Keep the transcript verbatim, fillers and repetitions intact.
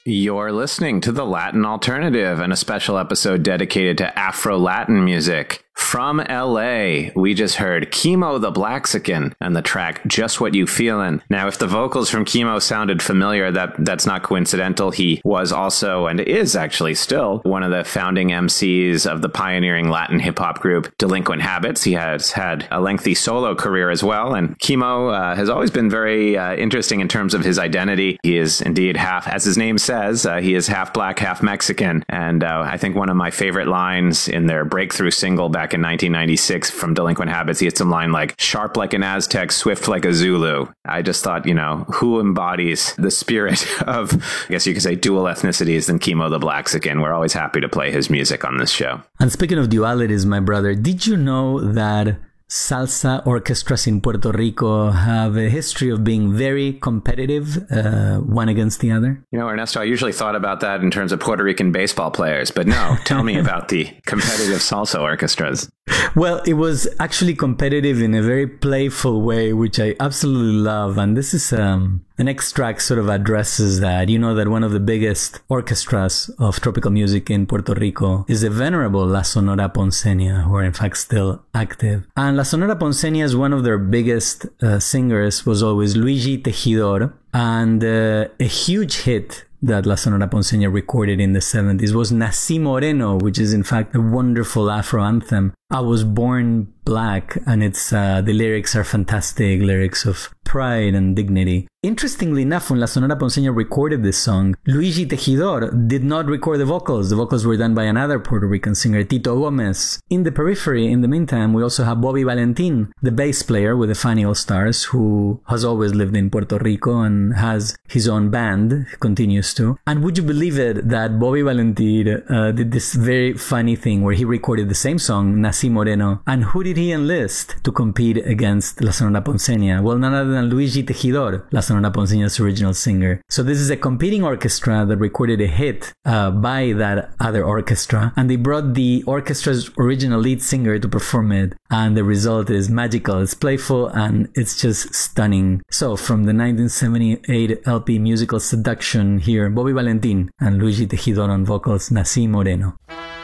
You're listening to The Latin Alternative and a special episode dedicated to Afro-Latin music. From L A, we just heard Chemo the Blaxican and the track Just What You Feelin'. Now, if the vocals from Chemo sounded familiar, that that's not coincidental. He was also, and is actually still, one of the founding M Cs of the pioneering Latin hip-hop group Delinquent Habits. He has had a lengthy solo career as well, and Chemo uh, has always been very uh, interesting in terms of his identity. He is indeed half, as his name says, uh, he is half black, half Mexican, and uh, I think one of my favorite lines in their breakthrough single back in nineteen ninety-six from Delinquent Habits, he had some line like, sharp like an Aztec, swift like a Zulu. I just thought, you know, who embodies the spirit of, I guess you could say, dual ethnicities than Chemo the Blaxican? We're always happy to play his music on this show. And speaking of dualities, my brother, did you know that salsa orchestras in Puerto Rico have a history of being very competitive, uh, one against the other? You know, Ernesto, I usually thought about that in terms of Puerto Rican baseball players, but no, tell me about the competitive salsa orchestras. Well, it was actually competitive in a very playful way, which I absolutely love. And this is um, the next track sort of addresses that. You know that one of the biggest orchestras of tropical music in Puerto Rico is the venerable La Sonora Ponceña, who are in fact still active. And La Sonora Ponceña is one of their biggest uh, singers, was always Luigi Tejidor. And uh, a huge hit that La Sonora Ponceña recorded in the seventies was Nací Moreno, which is in fact a wonderful Afro anthem. I was born black, and it's uh, the lyrics are fantastic, lyrics of pride and dignity. Interestingly enough, when La Sonora Ponceña recorded this song, Luigi Tejidor did not record the vocals. The vocals were done by another Puerto Rican singer, Tito Gomez. In the periphery, in the meantime, we also have Bobby Valentin, the bass player with the Funny All Stars, who has always lived in Puerto Rico and has his own band, continues to. And would you believe it that Bobby Valentin uh, did this very funny thing where he recorded the same song, Nací Moreno, and who did he enlist to compete against La Sonora Ponceña? Well, none other than Luigi Tejidor, La Sonora Ponceña's original singer. So this is a competing orchestra that recorded a hit uh, by that other orchestra, and they brought the orchestra's original lead singer to perform it, and the result is magical, it's playful, and it's just stunning. So from the nineteen seventy-eight L P Musical Seduction, here Bobby Valentin and Luigi Tejidor on vocals, Nací Moreno.